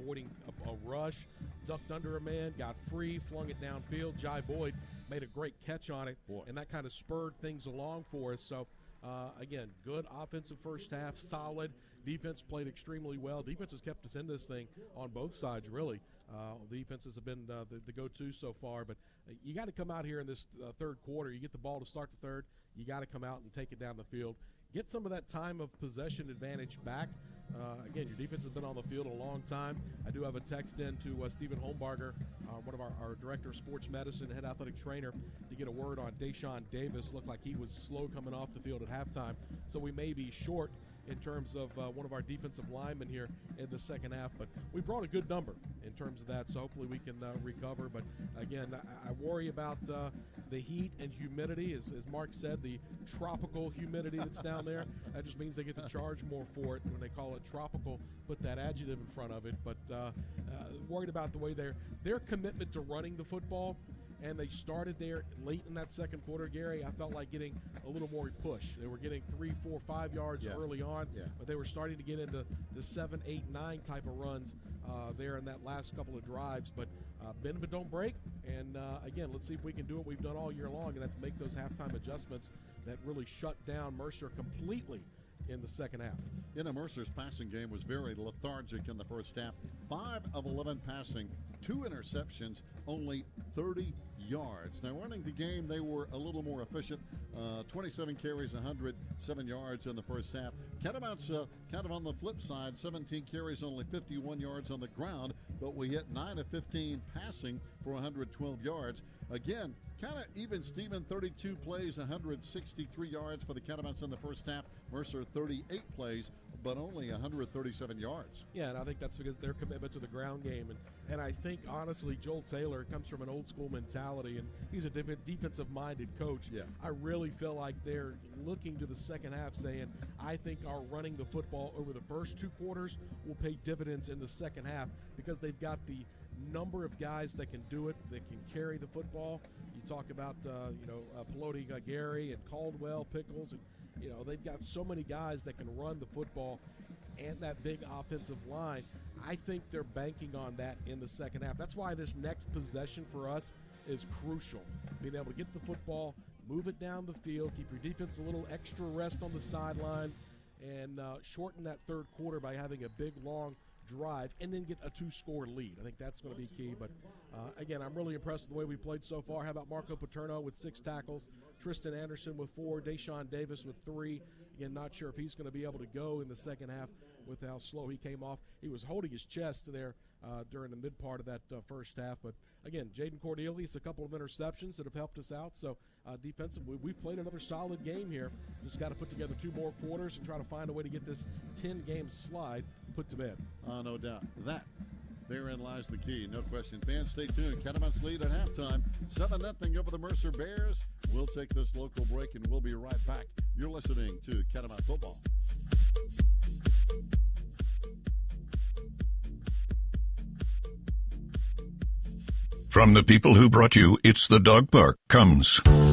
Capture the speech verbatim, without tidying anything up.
avoiding a, a rush, ducked under a man, got free, flung it downfield. Jai Boyd made a great catch on it, Boy. and that kind of spurred things along for us. So, uh, again, good offensive first half, solid. Defense played extremely well. Defense has kept us in this thing on both sides, really. Uh, defenses have been uh, the, the go-to so far, but uh, you got to come out here in this uh, third quarter. You get the ball to start the third. You got to come out and take it down the field. Get some of that time of possession advantage back. Uh, again, your defense has been on the field a long time. I do have a text in to uh, Stephen Holmbarger, uh, one of our, our director of sports medicine, head athletic trainer, to get a word on Deshaun Davis. Looked like he was slow coming off the field at halftime, so we may be short in terms of uh, one of our defensive linemen here in the second half. But we brought a good number in terms of that, so hopefully we can uh, recover. But, again, I, I worry about uh, the heat and humidity. As, as Mark said, the tropical humidity that's down there. That just means they get to charge more for it when they call it tropical. Put that adjective in front of it. But uh, uh, worried about the way they're their commitment to running the football. And they started there late in that second quarter, Gary. I felt like getting a little more push. They were getting three, four, five yards yeah. early on, yeah. but they were starting to get into the seven, eight, nine type of runs uh, there in that last couple of drives. But uh, bend but don't break. And, uh, again, let's see if we can do what we've done all year long, and that's make those halftime adjustments that really shut down Mercer completely in the second half. You know, Mercer's passing game was very lethargic in the first half. Five of eleven passing, two interceptions, only thirty yards. Now, running the game, they were a little more efficient. Uh, twenty-seven carries, one hundred seven yards in the first half. Catamounts, uh, kind of on the flip side, seventeen carries, only fifty-one yards on the ground, but we hit nine of fifteen passing for one hundred twelve yards. Again, kind of even Steven, thirty-two plays, one hundred sixty-three yards for the Catamounts in the first half. Mercer, thirty-eight plays, but only one hundred thirty-seven yards. Yeah, and I think that's because their commitment to the ground game. And, and I think, honestly, Joel Taylor comes from an old-school mentality, and he's a defensive-minded coach. Yeah. I really feel like they're looking to the second half saying, I think our running the football over the first two quarters will pay dividends in the second half because they've got the number of guys that can do it, that can carry the football. You talk about, uh, you know, uh, Pelote, uh, Gary, and Caldwell, Pickles, and, you know, they've got so many guys that can run the football and that big offensive line. I think they're banking on that in the second half. That's why this next possession for us is crucial. Being able to get the football, move it down the field, keep your defense a little extra rest on the sideline, and uh, shorten that third quarter by having a big, long drive and then get a two-score lead. I think that's going to be key. But, uh, again, I'm really impressed with the way we played so far. How about Marco Paterno with six tackles, Tristan Anderson with four, Deshaun Davis with three. Again, not sure if he's going to be able to go in the second half with how slow he came off. He was holding his chest there uh, during the mid part of that uh, first half. But, again, Jaden Cornelius, a couple of interceptions that have helped us out. So, uh, defensively, we've played another solid game here. Just got to put together two more quarters and try to find a way to get this ten-game slide put to bed. Uh, no doubt. That, therein lies the key, no question. Fans, stay tuned. Catamounts lead at halftime, seven nothing over the Mercer Bears. We'll take this local break, and we'll be right back. You're listening to Catamount Football. From the people who brought you It's the Dog Park comes